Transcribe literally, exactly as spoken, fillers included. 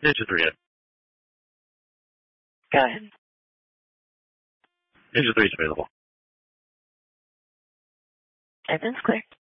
Engine three in. Go ahead. Engine three is available. Engine's clear.